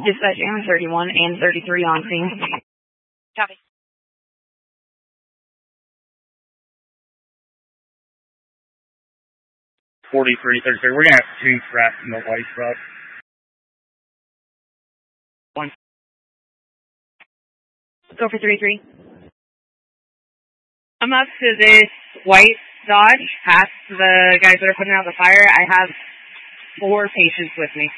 Dispatch AM 31 and 33 on scene. Copy. 43, 33. We're going to have two traps in the white truck. One. Go for 33. I'm up to this white Dodge, past the guys that are putting out the fire. I have 4 patients with me.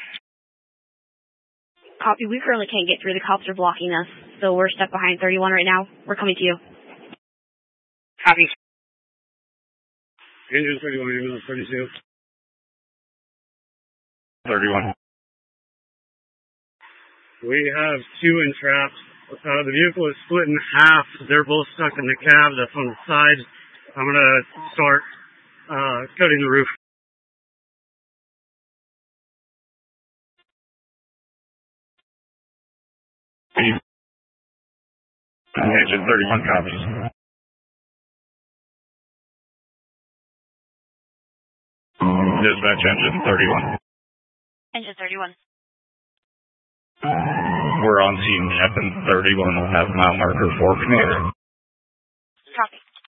Copy. We currently can't get through. The cops are blocking us, so we're stuck behind 31 right now. We're coming to you. Copy. Engine 31, ambulance 32. 31. We have 2 entrapped. The vehicle is split in half. They're both stuck in the cab that's on the side. I'm going to start cutting the roof. Engine 31 copies. Dispatch engine 31. Engine 31. We're on scene. Engine 31 will have mile marker 4 clear. Copy.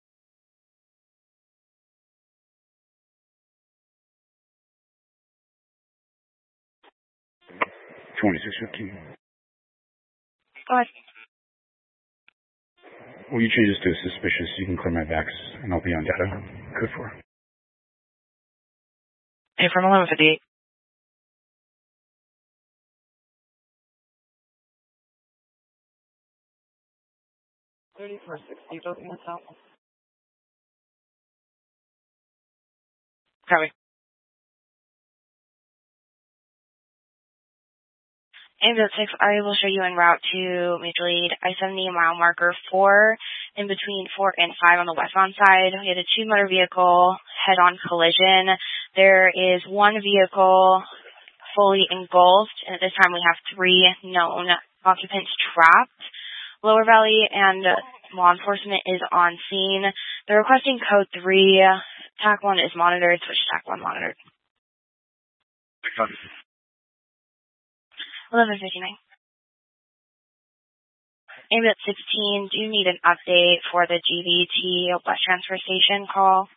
$26.15. Go ahead. Will you change this to suspicious? You can clear my backs, and I'll be on data. Code 4. Hey, from 1158. Copy. Ambulance 6, I will show you en route to Major Lead I-70 mile marker 4, in between 4 and 5 on the westbound side. We had a 2-motor vehicle head-on collision. There is 1 vehicle fully engulfed, and at this time we have 3 known occupants trapped. Lower Valley and law enforcement is on scene. They're requesting code 3. TAC 1 is monitored. Switch TAC 1 monitored. 1159. Ambulance 16, do you need an update for the GVT bus transfer station call?